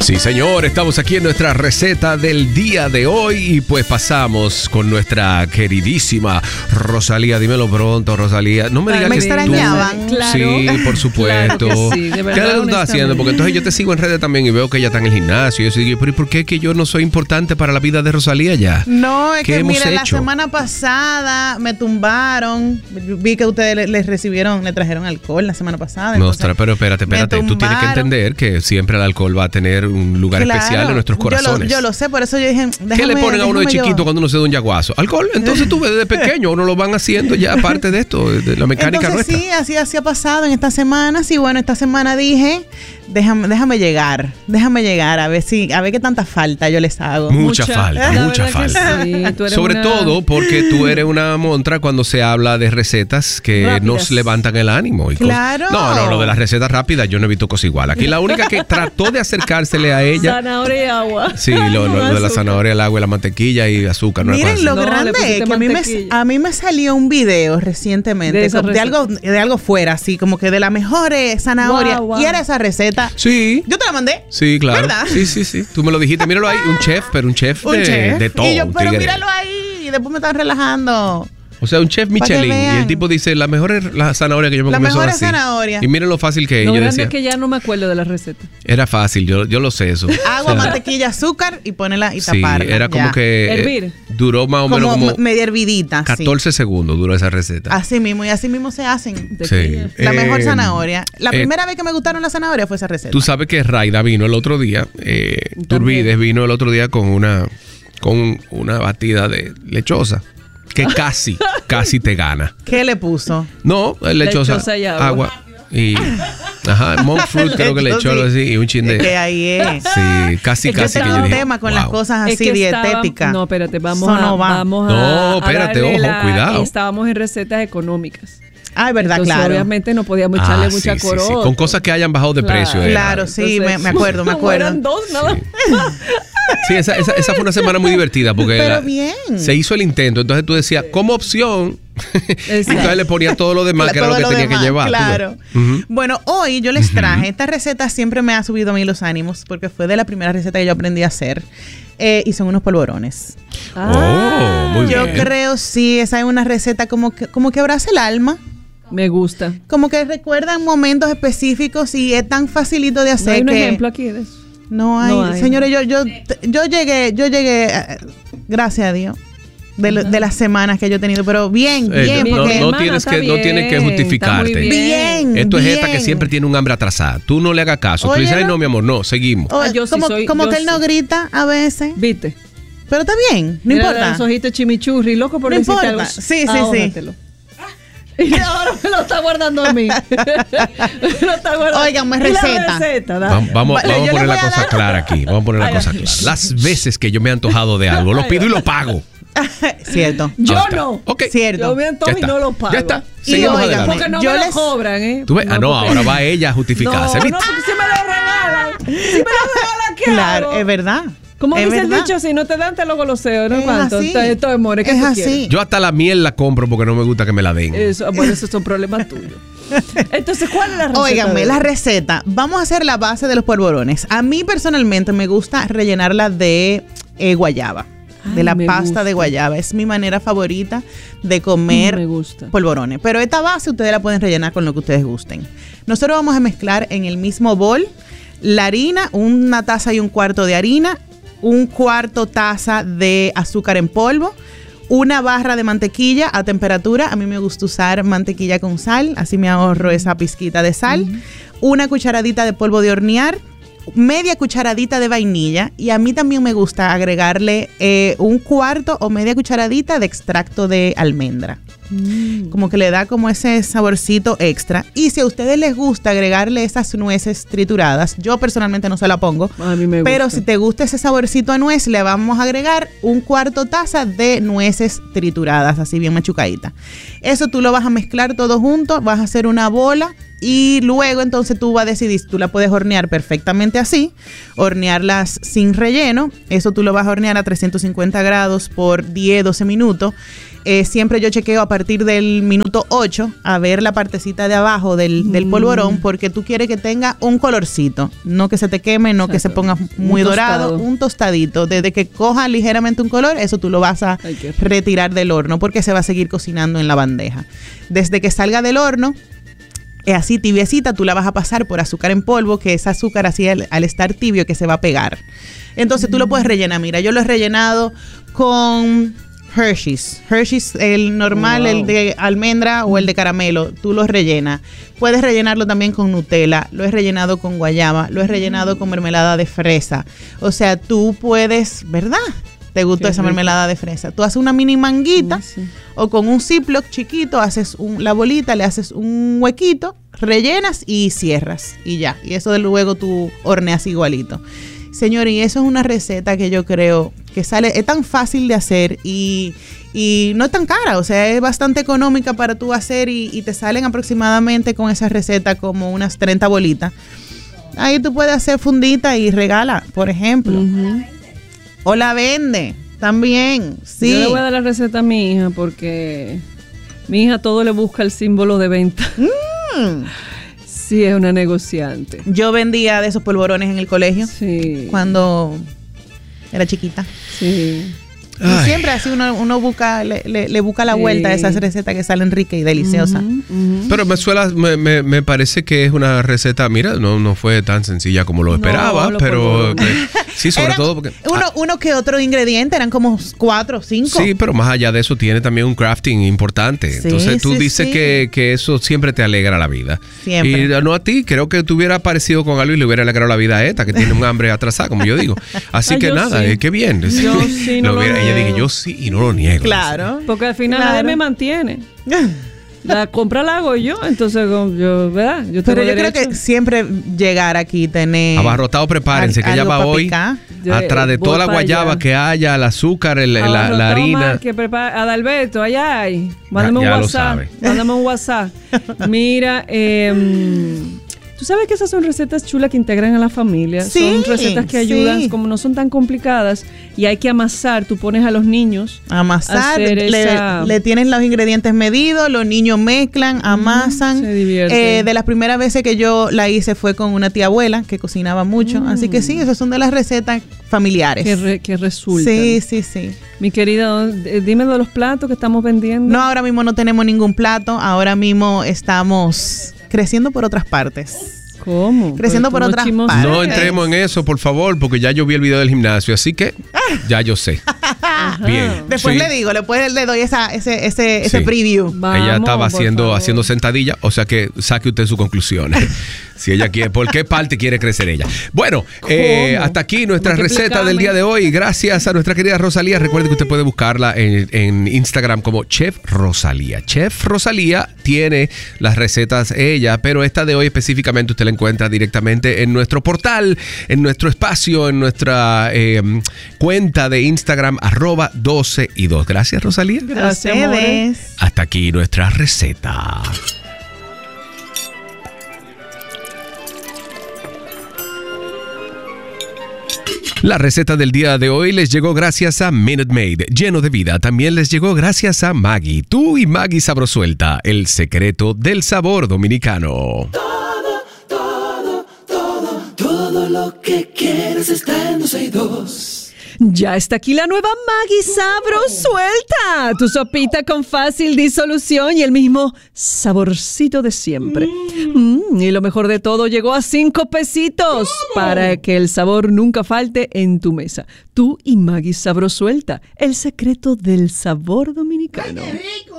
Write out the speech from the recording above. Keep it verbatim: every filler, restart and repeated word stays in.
Sí, señor, estamos aquí en nuestra receta del día de hoy y pues pasamos con nuestra queridísima Rosalía. Dímelo pronto, Rosalía. No me digas me que extrañaban. tú... Claro. Sí, por supuesto. Claro que sí, de verdad, ¿qué le estás haciendo? Porque entonces yo te sigo en redes también y veo que ella está en el gimnasio y yo digo, pero ¿y por qué que yo no soy importante para la vida de Rosalía ya? No, es que mira, hecho? la semana pasada me tumbaron. Vi que ustedes les le recibieron, le trajeron alcohol la semana pasada. No, pero espérate, espérate. Tú tienes que entender que siempre el alcohol va a tener un lugar claro, especial en nuestros corazones. Yo lo, yo lo sé, por eso yo dije, déjame, ¿qué le ponen a uno de chiquito yo? cuando uno se da un yaguazo? Alcohol. Entonces tú ves desde pequeño, uno lo van haciendo ya aparte de esto, de la mecánica Entonces, nuestra. Sí, así, así ha pasado en estas semanas. Y bueno, esta semana dije, déjame, déjame llegar, déjame llegar a ver si, a ver qué tanta falta yo les hago. Mucha, mucha falta, mucha falta. Sí, sobre una... todo porque tú eres una montra cuando se habla de recetas que rápidas. Nos levantan el ánimo. Y claro. No, no, lo de las recetas rápidas yo no he visto cosa igual. Aquí la única que trató de acercársele a ella. Zanahoria y agua. Sí, lo, lo, lo de la zanahoria, el agua, la mantequilla y azúcar. No Miren, es lo no, grande es que a mí, me, a mí me salió un video recientemente de, de algo de algo fuera, así como que de la mejor zanahoria. Wow, wow. Y era esa receta. Sí. Yo te la mandé. Sí, claro. ¿Verdad? Sí, sí, sí. Tú me lo dijiste. Míralo ahí. Un chef, pero un chef, un de, chef. de todo. Y yo, pero míralo ahí. Y después me están relajando. O sea, un chef Michelin. Y el tipo dice, la mejor es la zanahoria que yo me comí son así. Zanahoria. Y miren lo fácil que es. Lo yo grande decía, es que ya no me acuerdo de la receta. Era fácil, yo, yo lo sé eso. Agua, o sea, mantequilla, azúcar y ponerla y sí, taparla. Era como ya. que hervir. Duró más o como menos como media hervidita. catorce sí. segundos duró esa receta. Así mismo, y así mismo se hacen. Sí. La eh, mejor zanahoria. La eh, primera vez que me gustaron las zanahorias fue esa receta. Tú sabes que Raida vino el otro día, eh, Turbides vino el otro día con una, con una batida de lechosa. Que casi, casi te gana. ¿Qué le puso? No, lechosa, lechosa y agua. agua. Y, ajá, monk fruit creo que le echó algo así y un chin de... Que ahí es. Sí, casi, es casi que yo tengo un dije, tema con wow. las cosas así es que dietéticas. Estaba, no, espérate, vamos Eso a... no va. Vamos a no, espérate, a ojo, la, cuidado. Estábamos en recetas económicas. Ah, es verdad, Entonces, claro. obviamente no podíamos echarle ah, mucha sí, coroa. Sí, sí. Con cosas que hayan bajado de claro, precio. Era. Claro, sí, Entonces, me, me acuerdo, me acuerdo. Eran dos, nada sí. Sí, esa, esa, esa fue una semana muy divertida porque Pero la, bien. se hizo el intento. Entonces tú decías, como opción, entonces le ponía todo lo demás que era lo que lo tenía demás, que llevar. Claro. Uh-huh. Bueno, hoy yo les traje, uh-huh. esta receta siempre me ha subido a mí los ánimos porque fue de la primera receta que yo aprendí a hacer. Eh, y son unos polvorones. Ah, oh, muy yo bien. Yo creo, sí, esa es una receta como que, como que abraza el alma. Me gusta. Como que recuerdan momentos específicos y es tan facilito de hacer. ¿No hay un que ejemplo aquí de eso? No hay. No hay. Señores, yo, yo, yo llegué, yo llegué, gracias a Dios, de, uh-huh. de las semanas que yo he tenido, pero bien, eh, bien. No, porque no, no, tienes que, bien, no tienes que justificarte. Bien. bien. Esto bien. es esta que siempre tiene un hambre atrasada. Tú no le hagas caso. Oye, tú dices, ay, no, mi amor, no, seguimos. O, ah, yo como sí soy, como yo que él sí. no grita a veces. ¿Viste? Pero está bien, no Mira importa. Los ojitos chimichurri, loco por no decirte importa. algo. Sí, sí, Ahórratelo. sí. Y ahora me lo está guardando a mí. Me lo está guardando. Oigan, me receta. receta vamos vamos, vale, vamos a poner la cosa dar... clara aquí. Vamos a poner la cosa clara. Las veces que yo me he antojado de algo, lo pido y lo pago. Cierto. Yo no. Okay. Cierto. Yo me antojo y no lo pago. Ya está. Y oigan, porque no yo me les... lo cobran, ¿eh? ¿Tú ves? No, ah, no, porque... ahora va ella a justificarse. No, no, porque si me lo regalan. Si me lo regalan, ¿qué Claro, hago? es verdad. ¿Cómo es dice verdad. el dicho? Si no te dan, te lo goloseo, ¿no? Es ¿Cuánto? así. Esto es more, ¿qué es tú así. quieres? Yo hasta la miel la compro porque no me gusta que me la den. Eso, bueno, esos son problemas tuyos. Entonces, ¿cuál es la receta? Óigame, la receta. Vamos a hacer la base de los polvorones. A mí personalmente me gusta rellenarla de eh, guayaba. Ay, de la pasta gusta. de guayaba. Es mi manera favorita de comer me gusta. polvorones. Pero esta base ustedes la pueden rellenar con lo que ustedes gusten. Nosotros vamos a mezclar en el mismo bol la harina, una taza y un cuarto de harina, un cuarto taza de azúcar en polvo, una barra de mantequilla a temperatura. A mí me gusta usar mantequilla con sal, así me ahorro esa pizquita de sal. Uh-huh. Una cucharadita de polvo de hornear, media cucharadita de vainilla, y a mí también me gusta agregarle eh, un cuarto o media cucharadita de extracto de almendra. Mm. Como que le da como ese saborcito extra. Y si a ustedes les gusta agregarle esas nueces trituradas, yo personalmente no se la pongo, a mí me gusta. Pero si te gusta ese saborcito a nuez, le vamos a agregar un cuarto taza de nueces trituradas, así bien machucadita. Eso tú lo vas a mezclar todo junto, vas a hacer una bola. Y luego entonces tú vas a decidir si tú la puedes hornear perfectamente así, hornearlas sin relleno. Eso tú lo vas a hornear a trescientos cincuenta grados por diez, doce minutos. Eh, siempre yo chequeo a partir del minuto ocho a ver la partecita de abajo del, del polvorón, porque tú quieres que tenga un colorcito, no que se te queme, no Exacto. que se ponga muy un dorado, tostado. un tostadito. Desde que coja ligeramente un color, eso tú lo vas a Ay, retirar del horno porque se va a seguir cocinando en la bandeja. Desde que salga del horno, es así tibiecita, tú la vas a pasar por azúcar en polvo, que es azúcar así al, al estar tibio que se va a pegar. Entonces mm. tú lo puedes rellenar. Mira, yo lo he rellenado con Hershey's. Hershey's, el normal, wow. el de almendra o el de caramelo, tú lo rellenas. Puedes rellenarlo también con Nutella, lo he rellenado con guayaba, lo he rellenado con mermelada de fresa. O sea, tú puedes, ¿verdad? ¿Te gustó Qué esa rico. mermelada de fresa? Tú haces una mini manguita sí, sí. o con un Ziploc chiquito, haces un, la bolita, le haces un huequito, rellenas y cierras y ya. Y eso de luego tú horneas igualito. Señor, y eso es una receta que yo creo que sale, es tan fácil de hacer y, y no es tan cara, o sea, es bastante económica para tú hacer y, y te salen aproximadamente con esa receta como unas treinta bolitas. Ahí tú puedes hacer fundita y regala, por ejemplo. Uh-huh. O la vende también, sí. Yo le voy a dar la receta a mi hija porque mi hija todo le busca el símbolo de venta. Mm. Sí, es una negociante. Yo vendía de esos polvorones en el colegio. Sí. Cuando era chiquita. Sí. Y siempre así uno, uno busca, le, le, le busca la vuelta sí. a esas recetas que salen ricas y deliciosas. Uh-huh, uh-huh. Pero me, suela, me, me, me parece que es una receta, mira, no, no fue tan sencilla como lo no, esperaba, lo pero me, sí, sobre eran todo porque... Uno, ah, uno que otro ingrediente, eran como cuatro o cinco. Sí, pero más allá de eso tiene también un crafting importante. Sí, Entonces tú sí, dices sí. Que, que eso siempre te alegra la vida. Siempre. Y no a ti, creo que te hubiera parecido con algo y le hubiera alegrado la vida a esta, que tiene un hambre atrasada, como yo digo. Así Ay, que nada, sí. eh, qué bien. Yo sí, no lo hubiera, ella dije, yo sí. Y no lo niego. Claro. Porque al final claro. nadie me mantiene. La compra la hago yo, entonces yo, ¿verdad? Yo Pero yo derecho. creo que siempre llegar aquí, tener... Abarrotado, prepárense, que ella va hoy, yo, atrás de toda la guayaba allá. Que haya, el azúcar, el, la, la harina. Que prepara, Adalberto, allá hay. Mándame ya, un ya WhatsApp. Mándame un WhatsApp. Mira, eh... Tú sabes que esas son recetas chulas que integran a la familia. Sí, son recetas que ayudan, sí. como no son tan complicadas y hay que amasar. Tú pones a los niños amasar, le, esa... le tienen los ingredientes medidos, los niños mezclan, amasan. Mm, se divierten. Eh, de las primeras veces que yo la hice fue con una tía abuela que cocinaba mucho. Mm. Así que sí, esas son de las recetas familiares. Que, re, que resultan. Sí, sí, sí. Mi querida, dime de los platos que estamos vendiendo. No, ahora mismo no tenemos ningún plato. Ahora mismo estamos... creciendo por otras partes. ¿Cómo? Creciendo por otras chimos. partes. No entremos en eso, por favor, porque ya yo vi el video del gimnasio, así que ya yo sé. Bien. Después sí. le digo, después le doy esa, ese, ese, sí. ese preview. Vamos, ella estaba haciendo, haciendo sentadilla, o sea que saque usted sus conclusiones. Si ella quiere, ¿por qué parte quiere crecer ella? Bueno, eh, hasta aquí nuestra receta del día de hoy. Gracias a nuestra querida Rosalía. Recuerde que usted puede buscarla en, en Instagram como Chef Rosalía. Chef Rosalía tiene las recetas ella, pero esta de hoy específicamente usted la encuentra directamente en nuestro portal, en nuestro espacio, en nuestra eh, cuenta de Instagram, arroba doce y dos. Gracias, Rosalía. Gracias, Gracias. Hasta aquí nuestra receta. La receta del día de hoy les llegó gracias a Minute Maid, lleno de vida. También les llegó gracias a Maggi. Tú y Maggi Sabrosuelta, el secreto del sabor dominicano. Todo, todo, todo, todo lo que quieres está en doce y dos. Ya está aquí la nueva Maggi Sabrosuelta, tu sopita con fácil disolución y el mismo saborcito de siempre. Mm, y lo mejor de todo, llegó a cinco pesitos para que el sabor nunca falte en tu mesa. Tú y Maggi Sabrosuelta, el secreto del sabor dominicano.